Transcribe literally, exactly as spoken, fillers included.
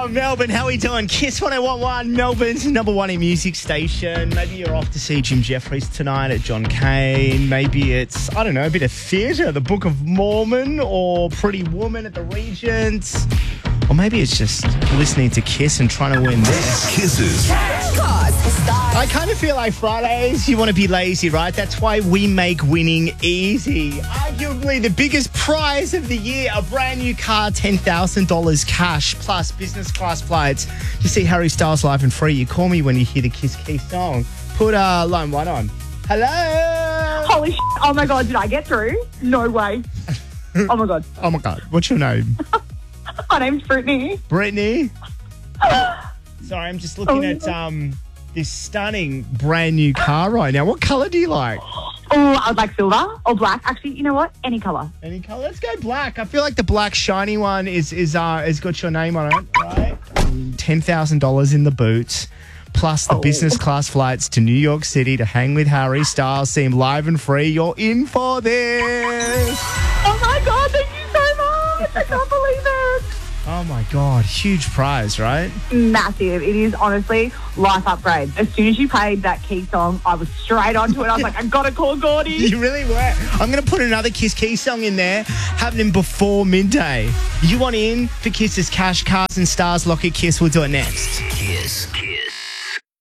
Oh, Melbourne, how we doing? Kiss one oh one one, Melbourne's number one in music station. Maybe you're off to see Jim Jeffries tonight at John Cain. Maybe it's, I don't know, a bit of theatre, the Book of Mormon, or Pretty Woman at the Regent. Or maybe it's just listening to Kiss and trying to win this. Kisses. I kind of feel like Fridays, you want to be lazy, right? That's why we make winning easy. Arguably the biggest prize of the year, a brand new car, ten thousand dollars cash, plus business class flights to see Harry Styles live and free. You call me when you hear the Kiss Keith song. Put uh, line one on. Hello? Holy shit. Oh my God, did I get through? No way. Oh my God. Oh my God, what's your name? My name's Brittany. Brittany? Sorry, I'm just looking Oh, at um this stunning brand new car right now. What colour do you like? Oh, I would like silver or black. Actually, you know what? Any colour. Any colour? Let's go black. I feel like the black shiny one is is uh has got your name on it, right? Ten thousand dollars in the boots, plus the Oh. business class flights to New York City to hang with Harry Styles, see him live and free. You're in for this. Oh my God, thank you so much. I can't believe it. Oh my God, huge prize, right? Massive. It is honestly life upgrade. As soon as you played that key song, I was straight onto it. I was like, I've got to call Gordy. You really were. I'm going to put another Kiss Key song in there, happening before midday. You want in for Kiss's cash, cars and stars? Lock at Kiss. We'll do it next.